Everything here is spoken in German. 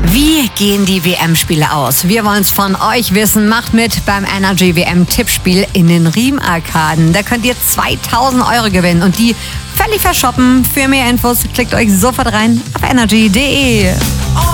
Wie gehen die WM-Spiele aus? Wir wollen es von euch wissen. Macht mit beim Energy WM-Tippspiel in den Riem-Arkaden. Da könnt ihr 2000 € gewinnen und die völlig verschoppen. Für mehr Infos klickt euch sofort rein auf energy.de.